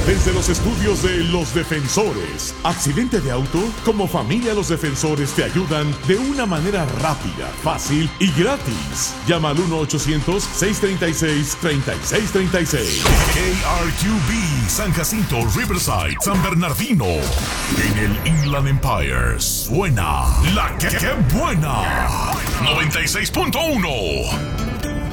Desde los estudios de Los Defensores. Accidente de auto. Como familia, Los Defensores te ayudan de una manera rápida, fácil y gratis. Llama al 1-800-636-3636. KRQB, San Jacinto, Riverside, San Bernardino. En el Inland Empire suena la que buena. 96.1.